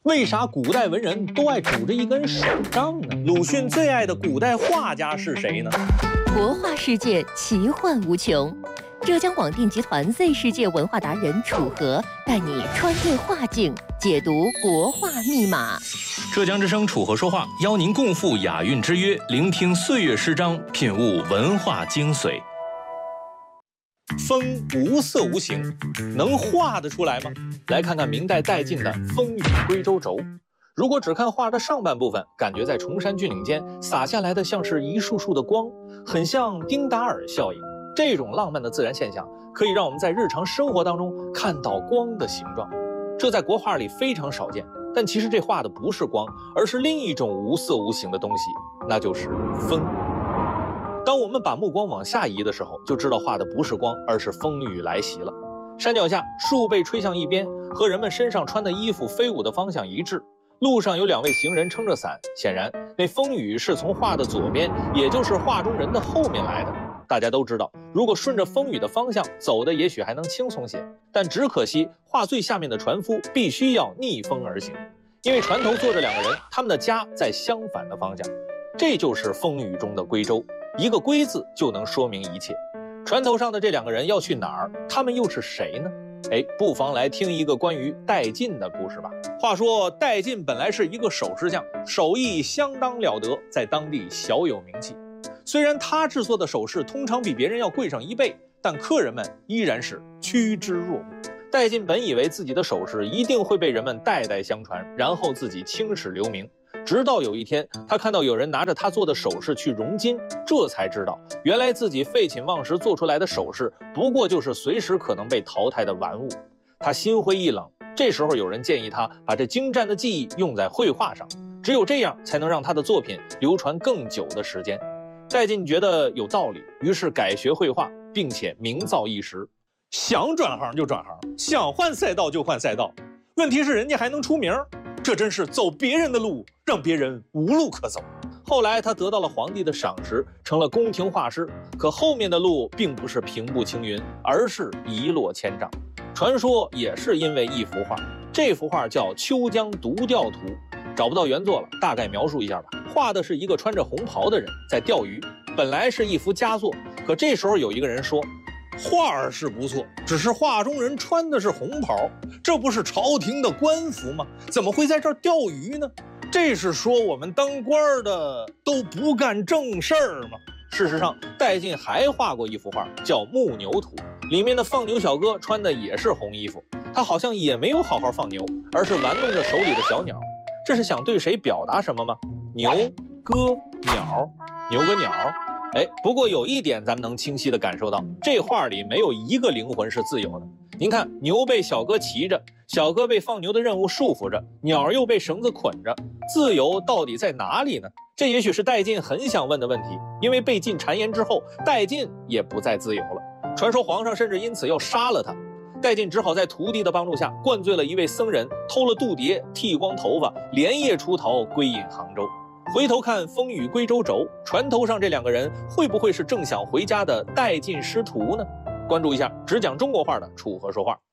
为啥古代文人都爱拄着一根手杖呢？鲁迅最爱的古代画家是谁呢？ 国画世界奇幻无穷，浙江广电集团 Z 世界文化达人楚河带你穿越画境，解读国画密码。 浙江之声楚河说话，邀您共赴雅韵之约，聆听岁月诗章，品悟文化精髓。 风无色无形，能画得出来吗？来看看明代戴进的《风雨归舟轴》。如果只看画的上半部分，感觉在崇山峻岭间洒下来的像是一束束的光，很像丁达尔效应。这种浪漫的自然现象，可以让我们在日常生活当中看到光的形状，这在国画里非常少见。但其实这画的不是光，而是另一种无色无形的东西，那就是风。当我们把目光往下移的时候，就知道画的不是光，而是风雨来袭了。山脚下，树被吹向一边，和人们身上穿的衣服飞舞的方向一致。路上有两位行人撑着伞，显然那风雨是从画的左边，也就是画中人的后面来的。大家都知道，如果顺着风雨的方向走的，也许还能轻松些，但只可惜画最下面的船夫必须要逆风而行，因为船头坐着两个人，他们的家在相反的方向。这就是风雨中的归舟，一个归字就能说明一切。船头上的这两个人要去哪儿？他们又是谁呢？不妨来听一个关于戴进的故事吧。话说戴进本来是一个首饰匠，手艺相当了得，在当地小有名气。虽然他制作的首饰通常比别人要贵上1倍，但客人们依然是趋之若鹜。戴进本以为自己的首饰一定会被人们代代相传，然后自己青史留名。直到有一天，他看到有人拿着他做的首饰去熔金，这才知道原来自己废寝忘食做出来的首饰不过就是随时可能被淘汰的玩物。他心灰意冷，这时候有人建议他把这精湛的技艺用在绘画上，只有这样才能让他的作品流传更久的时间。戴进觉得有道理，于是改学绘画，并且名噪一时。想转行就转行，想换赛道就换赛道，问题是人家还能出名，这真是走别人的路，让别人无路可走。后来他得到了皇帝的赏识，成了宫廷画师，可后面的路并不是平步青云，而是一落千丈。传说也是因为一幅画，这幅画叫《秋江独钓图》，找不到原作了，大概描述一下吧。画的是一个穿着红袍的人在钓鱼，本来是一幅佳作，可这时候有一个人说，画是不错，只是画中人穿的是红袍，这不是朝廷的官服吗？怎么会在这儿钓鱼呢？这是说我们当官的都不干正事儿吗？事实上，戴进还画过一幅画，叫《牧牛图》，里面的放牛小哥穿的也是红衣服，他好像也没有好好放牛，而是玩弄着手里的小鸟。这是想对谁表达什么吗？牛、鸽、鸟，牛跟鸟。不过有一点咱们能清晰地感受到，这画里没有一个灵魂是自由的。您看，牛被小哥骑着，小哥被放牛的任务束缚着，鸟又被绳子捆着，自由到底在哪里呢？这也许是戴进很想问的问题，因为被禁谗言之后，戴进也不再自由了。传说皇上甚至因此要杀了他，戴进只好在徒弟的帮助下灌醉了一位僧人，偷了度牒，剃光头发，连夜出逃归隐杭州。回头看风雨归舟轴，船头上这两个人会不会是正想回家的戴进师徒呢？关注一下只讲中国画的楚河说话。